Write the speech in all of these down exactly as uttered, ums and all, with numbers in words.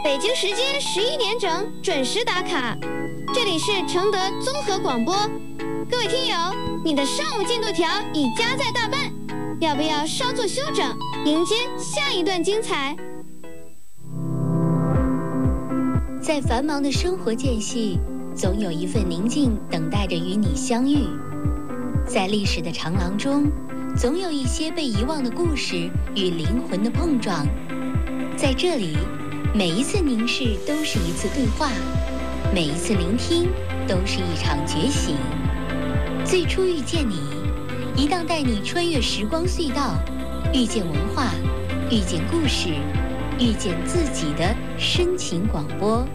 北京时间十一点整准时打卡。这里是承德综合广播，各位听友，你的上午进度条已加载大半，要不要稍作休整，迎接下一段精彩？ 在繁忙的生活间隙，总有一份宁静等待着与你相遇。在历史的长廊中，总有一些被遗忘的故事与灵魂的碰撞。在这里，每一次凝视都是一次对话，每一次聆听都是一场觉醒。最初遇见你，一档带你穿越时光隧道，遇见文化，遇见故事，遇见自己的深情广播。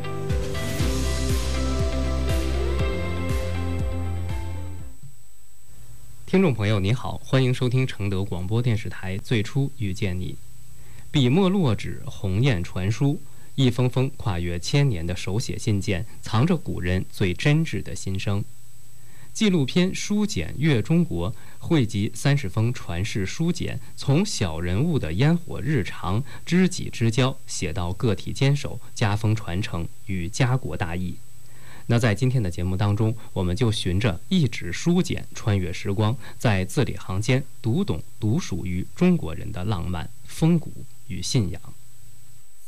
听众朋友你好，欢迎收听承德广播电视台最初遇见你。笔墨落纸，鸿雁传书，一封封跨越千年的手写信件，藏着古人最真挚的心声。纪录片《书简阅中国》汇集三十封传世书简，从小人物的烟火日常、知己之交，写到个体坚守、家风传承与家国大义。那在今天的节目当中，我们就循着一纸书简穿越时光，在字里行间读懂独属于中国人的浪漫、风骨与信仰。